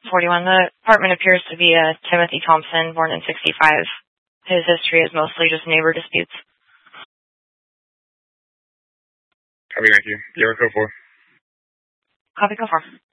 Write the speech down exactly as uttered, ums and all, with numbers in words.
forty-one. The apartment appears to be a Timothy Thompson, born in sixty-five. His history is mostly just neighbor disputes. Copy, thank you. Zero code four. Copy, go four.